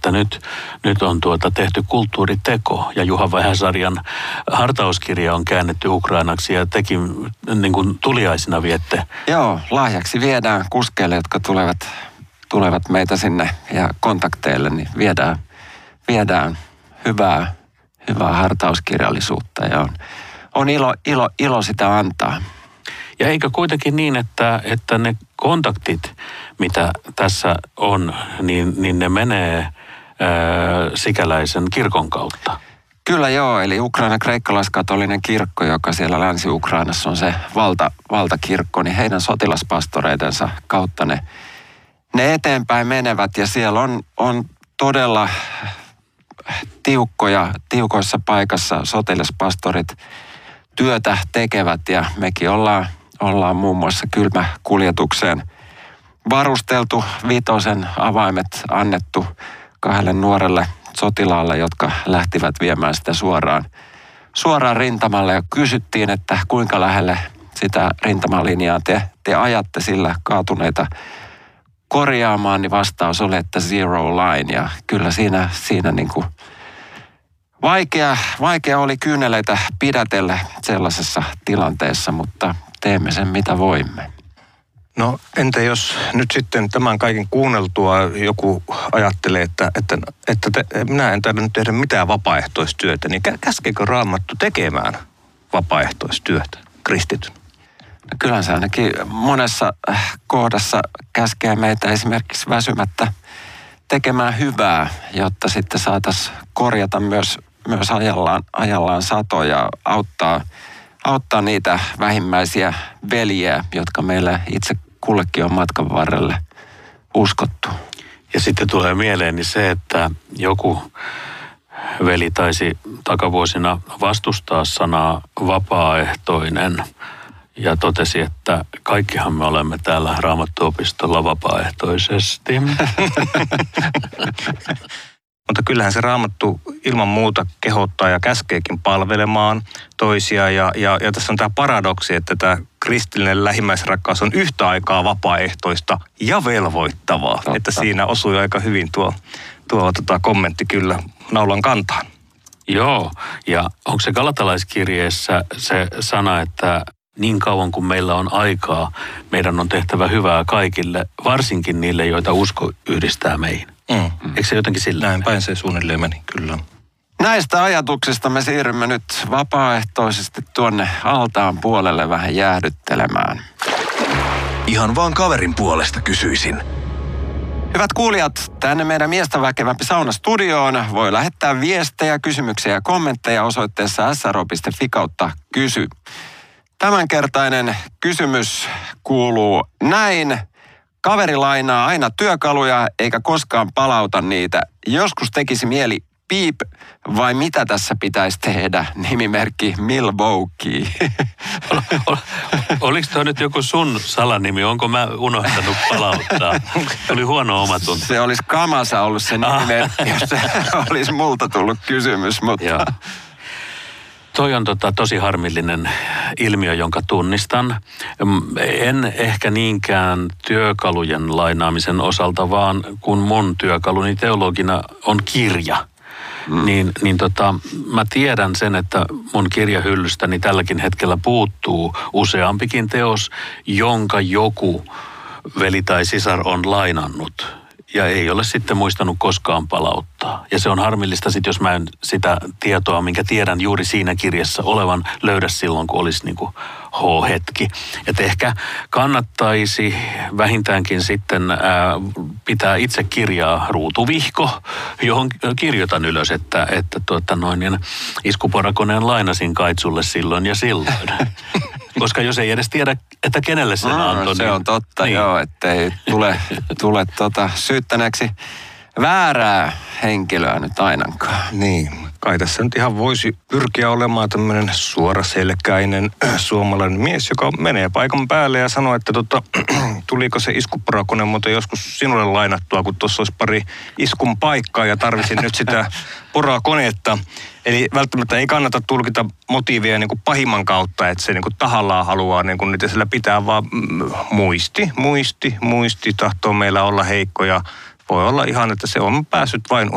että nyt on tehty kulttuuriteko ja Juha Vähäsarjan hartauskirja on käännetty ukrainaksi ja tekin niin kuin tuliaisina viette. Joo, lahjaksi viedään kuskeille, jotka tulevat meitä sinne ja kontakteille, niin viedään hyvää hartauskirjallisuutta ja on ilo sitä antaa. Ja eikö kuitenkin niin, että ne kontaktit, mitä tässä on, niin ne menee sikäläisen kirkon kautta? Kyllä joo, eli Ukrainan kreikkalaiskatolinen kirkko, joka siellä Länsi-Ukrainassa on se valtakirkko, niin heidän sotilaspastoreidensa kautta ne eteenpäin menevät ja siellä on todella tiukoissa paikassa sotilaspastorit työtä tekevät ja mekin ollaan muun muassa kylmäkuljetukseen varusteltu, 5 avaimet annettu 2 nuorelle sotilaalle, jotka lähtivät viemään sitä suoraan rintamalle ja kysyttiin, että kuinka lähelle sitä rintamalinjaa te ajatte sillä kaatuneita korjaamaan, niin vastaus oli, että 0 line ja kyllä siinä niin kuin vaikea oli kyyneleitä pidätellä sellaisessa tilanteessa, mutta teemme sen mitä voimme. No entä jos nyt sitten tämän kaiken kuunneltua joku ajattelee, että minä en taida nyt tehdä mitään vapaaehtoistyötä, niin käskeekö Raamattu tekemään vapaaehtoistyötä kristityn? No kyllähän se ainakin monessa kohdassa käskee meitä esimerkiksi väsymättä tekemään hyvää, jotta sitten saataisiin korjata myös ajallaan satoja, auttaa niitä vähimmäisiä veljiä, jotka meille itse kullekin on matkan varrelle uskottu. Ja sitten tulee mieleeni se, että joku veli taisi takavuosina vastustaa sanaa vapaaehtoinen ja totesi, että kaikkihan me olemme täällä Raamattuopistolla vapaaehtoisesti. Mutta kyllähän se Raamattu ilman muuta kehottaa ja käskeekin palvelemaan toisia. Ja tässä on tämä paradoksi, että tämä kristillinen lähimmäisrakkaus on yhtä aikaa vapaaehtoista ja velvoittavaa. Totta. Että siinä osui aika hyvin tuo kommentti kyllä naulan kantaan. Joo, ja onko se galatalaiskirjeessä se sana, että niin kauan kuin meillä on aikaa, meidän on tehtävä hyvää kaikille, varsinkin niille, joita usko yhdistää meihin. Eikö se jotenkin sillä? Näin päin se suunnilleen meni, kyllä. Näistä ajatuksista me siirrymme nyt vapaaehtoisesti tuonne altaan puolelle vähän jäähdyttelemään. Ihan vaan kaverin puolesta kysyisin. Hyvät kuulijat, tänne meidän miestä väkevämpi saunastudioon voi lähettää viestejä, kysymyksiä ja kommentteja osoitteessa sro.fi/kysy. Tämänkertainen kysymys kuuluu näin. Kaveri lainaa aina työkaluja eikä koskaan palauta niitä. Joskus tekisi mieli piip, vai mitä tässä pitäisi tehdä? Nimimerkki Milwaukee. Oliko tuo nyt joku sun salanimi? Onko mä unohtanut palauttaa? Tuli huono omatunto. Se olisi Kamasa ollut se nimimerkki, jos se olisi multa tullut kysymys, mutta... Joo. Toi on tosi harmillinen ilmiö, jonka tunnistan. En ehkä niinkään työkalujen lainaamisen osalta, vaan kun mun työkaluni teologina on kirja. Niin mä tiedän sen, että mun kirjahyllystäni tälläkin hetkellä puuttuu useampikin teos, jonka joku veli tai sisar on lainannut. Ja ei ole sitten muistanut koskaan palauttaa. Ja se on harmillista sitten, jos mä en sitä tietoa, minkä tiedän juuri siinä kirjassa olevan, löydä silloin, kun olisi niin kuin H-hetki. Että ehkä kannattaisi vähintäänkin sitten pitää itse kirjaa ruutuvihko, johon kirjoitan ylös, että iskuporakoneen lainasin Kaitsulle silloin ja silloin. Koska jos ei edes tiedä, että kenelle sen antoi. Se on totta, niin. Joo, ettei tule syyttäneeksi väärää henkilöä nyt ainakaan. Niin, kai tässä nyt ihan voisi pyrkiä olemaan tämmöinen suoraselkäinen suomalainen mies, joka menee paikan päälle ja sanoo, että tuliko se iskuporakone muuten joskus sinulle lainattua, kun tuossa olisi pari iskun paikkaa ja tarvisin nyt sitä porakonetta. Eli välttämättä ei kannata tulkita motiivia niin kuin pahimman kautta, että se niin kuin tahallaan haluaa niin kuin niitä sillä pitää, vaan muisti tahtoo meillä olla heikko ja voi olla ihan, että se on päässyt vain